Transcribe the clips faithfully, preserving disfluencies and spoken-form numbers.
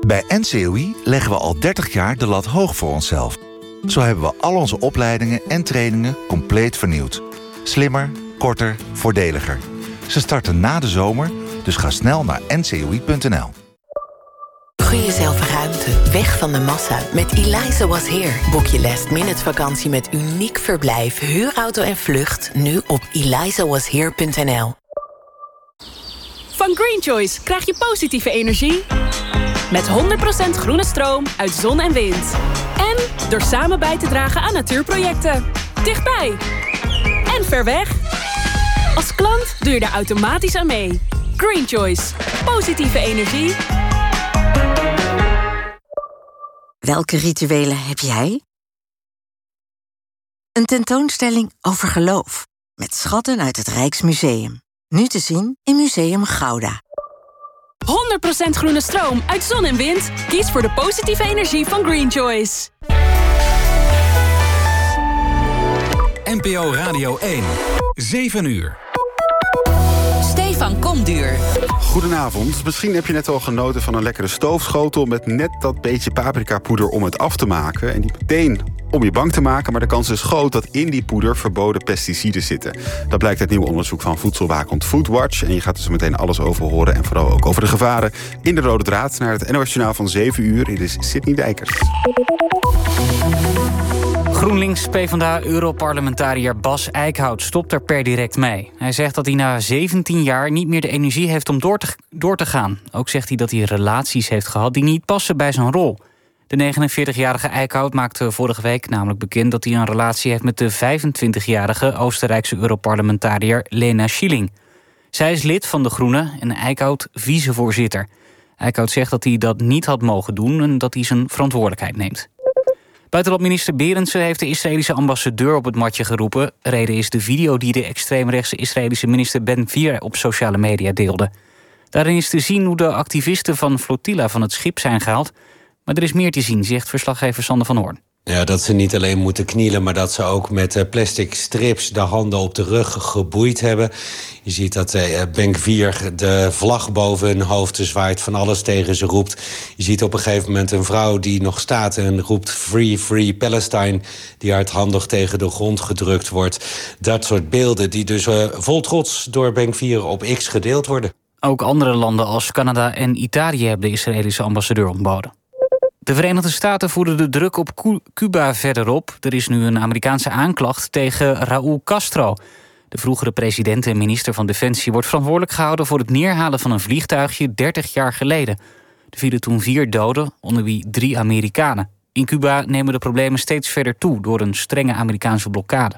Bij N C O I leggen we al dertig jaar de lat hoog voor onszelf. Zo hebben we al onze opleidingen en trainingen compleet vernieuwd. Slimmer, korter, voordeliger. Ze starten na de zomer, dus ga snel naar n c o i punt n l. Gun jezelf ruimte, weg van de massa. Met Eliza Was Here boek je last minute vakantie met uniek verblijf, huurauto en vlucht nu op eliza was here punt n l. Van Green Choice krijg je positieve energie met honderd procent groene stroom uit zon en wind. En door samen bij te dragen aan natuurprojecten. Dichtbij en ver weg. Als klant doe je er automatisch aan mee. Green Choice. Positieve energie. Welke rituelen heb jij? Een tentoonstelling over geloof. Met schatten uit het Rijksmuseum. Nu te zien in Museum Gouda. honderd procent groene stroom uit zon en wind. Kies voor de positieve energie van Green Choice. N P O Radio één. zeven uur. Stefan Komduur. Goedenavond. Misschien heb je net al genoten van een lekkere stoofschotel met net dat beetje paprikapoeder om het af te maken. En die meteen om je bang te maken, maar de kans is groot dat in die poeder verboden pesticiden zitten. Dat blijkt uit nieuw onderzoek van voedselwaakhond Foodwatch. En je gaat er zo meteen alles over horen en vooral ook over de gevaren in de Rode Draad naar het N O S-journaal van zeven uur. Hier is Sidney Dijkers. GroenLinks-PvdA-europarlementariër Bas Eickhout stopt er per direct mee. Hij zegt dat hij na zeventien jaar niet meer de energie heeft om door te, door te gaan. Ook zegt hij dat hij relaties heeft gehad die niet passen bij zijn rol. De negenenveertigjarige Eickhout maakte vorige week namelijk bekend dat hij een relatie heeft met de vijfentwintigjarige Oostenrijkse europarlementariër Lena Schilling. Zij is lid van de Groenen en Eickhout vicevoorzitter. Eickhout zegt dat hij dat niet had mogen doen en dat hij zijn verantwoordelijkheid neemt. Buitenlandminister Berendsen heeft de Israëlische ambassadeur op het matje geroepen. Reden is de video die de extreemrechtse Israëlische minister Ben-Gvir op sociale media deelde. Daarin is te zien hoe de activisten van Flotilla van het schip zijn gehaald. Maar er is meer te zien, zegt verslaggever Sander van Hoorn. Ja, dat ze niet alleen moeten knielen, maar dat ze ook met plastic strips de handen op de rug geboeid hebben. Je ziet dat Ben-Gvir de vlag boven hun hoofd zwaait, van alles tegen ze roept. Je ziet op een gegeven moment een vrouw die nog staat en roept Free, Free Palestine, die hardhandig tegen de grond gedrukt wordt. Dat soort beelden die dus uh, vol trots door Ben-Gvir op X gedeeld worden. Ook andere landen als Canada en Italië hebben de Israëlische ambassadeur ontboden. De Verenigde Staten voeren de druk op Cuba verder op. Er is nu een Amerikaanse aanklacht tegen Raúl Castro. De vroegere president en minister van Defensie wordt verantwoordelijk gehouden voor het neerhalen van een vliegtuigje dertig jaar geleden. Er vielen toen vier doden, onder wie drie Amerikanen. In Cuba nemen de problemen steeds verder toe door een strenge Amerikaanse blokkade.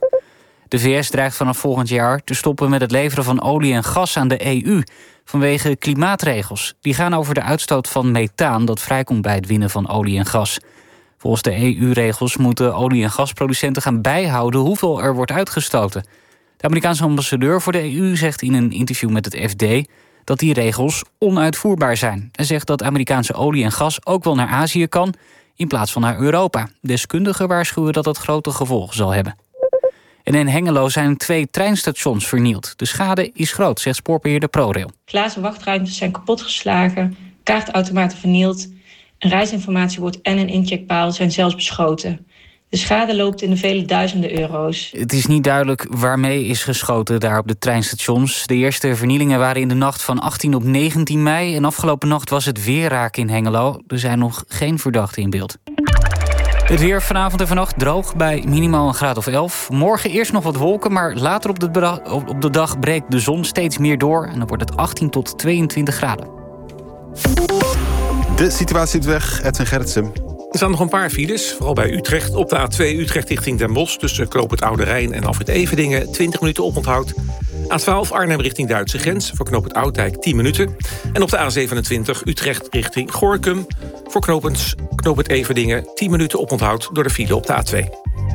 De V S dreigt vanaf volgend jaar te stoppen met het leveren van olie en gas aan de E U vanwege klimaatregels. Die gaan over de uitstoot van methaan dat vrijkomt bij het winnen van olie en gas. Volgens de E U-regels moeten olie- en gasproducenten gaan bijhouden hoeveel er wordt uitgestoten. De Amerikaanse ambassadeur voor de E U zegt in een interview met het F D dat die regels onuitvoerbaar zijn. Hij zegt dat Amerikaanse olie en gas ook wel naar Azië kan in plaats van naar Europa. Deskundigen waarschuwen dat dat grote gevolgen zal hebben. En in Hengelo zijn twee treinstations vernield. De schade is groot, zegt spoorbeheerder ProRail. Glazen wachtruimtes zijn kapotgeslagen, kaartautomaten vernield, een reisinformatiebord en een incheckpaal zijn zelfs beschoten. De schade loopt in de vele duizenden euro's. Het is niet duidelijk waarmee is geschoten daar op de treinstations. De eerste vernielingen waren in de nacht van achttien op negentien mei... en afgelopen nacht was het weer raak in Hengelo. Er zijn nog geen verdachten in beeld. Het weer vanavond en vannacht droog bij minimaal een graad of elf. Morgen eerst nog wat wolken, maar later op de, op de dag breekt de zon steeds meer door. En dan wordt het achttien tot tweeëntwintig graden. De situatie op de weg, Edwin Gerritsen. Er staan nog een paar files, vooral bij Utrecht. Op de A twee Utrecht richting Den Bosch, tussen Knoop het Oude Rijn en Afrit Everdingen, twintig minuten oponthoud. A twaalf Arnhem richting Duitse grens, voor Knoop het Oudijk tien minuten. En op de A zevenentwintig Utrecht richting Gorinchem, voor Knoopend, Knoop het Everdingen tien minuten oponthoud door de file op de A twee.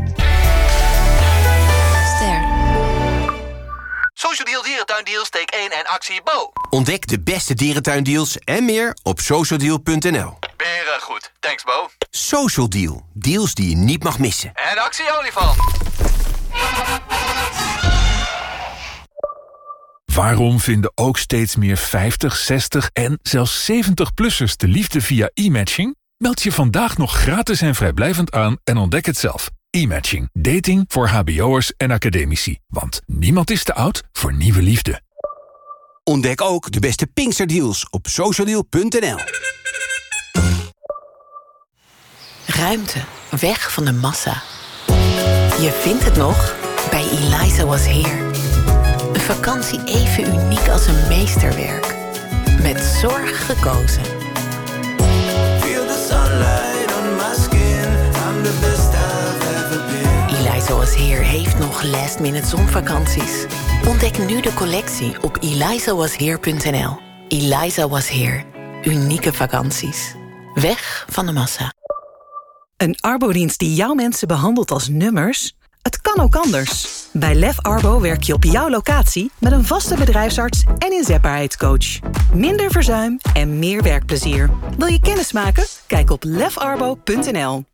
Ster. Social Deal Dierentuindeals, take één en actie Bo. Ontdek de beste dierentuindeals en meer op social deal punt n l. Beren goed, thanks Bo. Social Deal, deals die je niet mag missen. En actie olifant. Waarom vinden ook steeds meer vijftig, zestig en zelfs zeventig-plussers de liefde via e-matching? Meld je vandaag nog gratis en vrijblijvend aan en ontdek het zelf. E-matching. Dating voor hbo'ers en academici. Want niemand is te oud voor nieuwe liefde. Ontdek ook de beste Pinksterdeals op socialdeal punt n l. Ruimte. Weg van de massa. Je vindt het nog bij Eliza Was Here. Een vakantie even uniek als een meesterwerk. Met zorg gekozen. Eliza Was Here heeft nog last minute zonvakanties. Ontdek nu de collectie op eliza was here punt n l. Eliza Was Here. Unieke vakanties. Weg van de massa. Een arbodienst die jouw mensen behandelt als nummers? Het kan ook anders. Bij Lef Arbo werk je op jouw locatie met een vaste bedrijfsarts en inzetbaarheidscoach. Minder verzuim en meer werkplezier. Wil je kennis maken? Kijk op lef arbo punt n l.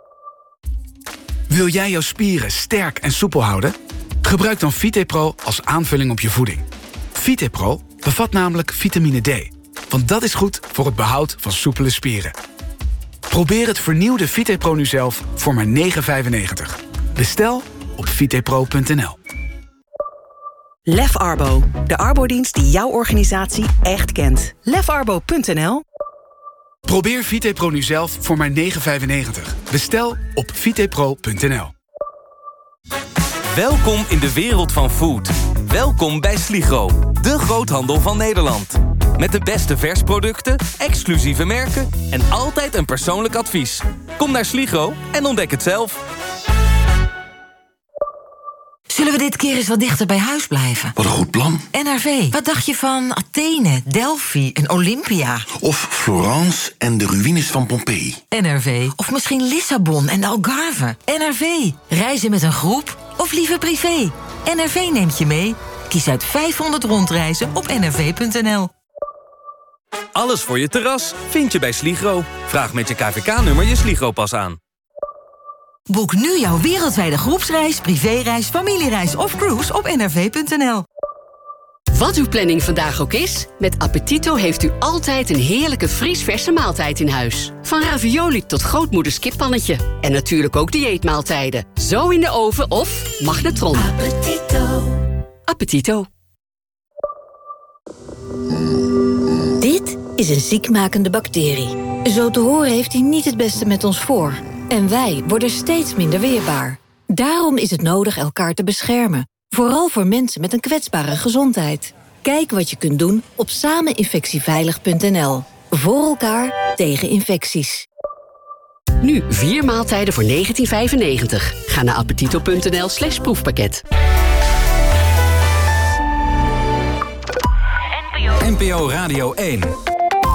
Wil jij jouw spieren sterk en soepel houden? Gebruik dan VitePro als aanvulling op je voeding. VitePro bevat namelijk vitamine D. Want dat is goed voor het behoud van soepele spieren. Probeer het vernieuwde VitePro nu zelf voor maar negen vijfennegentig. Bestel op vitepro punt n l. Lef Arbo, de arbodienst die jouw organisatie echt kent. lef arbo punt n l. Probeer VitePro nu zelf voor maar negen vijfennegentig. Bestel op vitepro punt n l. Welkom in de wereld van food. Welkom bij Sligro, de groothandel van Nederland. Met de beste versproducten, exclusieve merken en altijd een persoonlijk advies. Kom naar Sligro en ontdek het zelf. Zullen we dit keer eens wat dichter bij huis blijven? Wat een goed plan. N R V, wat dacht je van Athene, Delphi en Olympia? Of Florence en de ruïnes van Pompeii. N R V, of misschien Lissabon en de Algarve. N R V, reizen met een groep of liever privé? N R V neemt je mee. Kies uit vijfhonderd rondreizen op n r v punt n l. Alles voor je terras vind je bij Sligro. Vraag met je K V K-nummer je Sligro-pas aan. Boek nu jouw wereldwijde groepsreis, privéreis, familiereis of cruise op n r v punt n l. Wat uw planning vandaag ook is, met Appetito heeft u altijd een heerlijke vriesverse maaltijd in huis. Van ravioli tot grootmoeders kippannetje. En natuurlijk ook dieetmaaltijden. Zo in de oven of magnetron. Appetito. Appetito. Dit is een ziekmakende bacterie. Zo te horen heeft hij niet het beste met ons voor. En wij worden steeds minder weerbaar. Daarom is het nodig elkaar te beschermen. Vooral voor mensen met een kwetsbare gezondheid. Kijk wat je kunt doen op sameninfectieveilig punt n l. Voor elkaar tegen infecties. Nu vier maaltijden voor negentien vijfennegentig. Ga naar appetito punt n l slash proefpakket. N P O Radio één.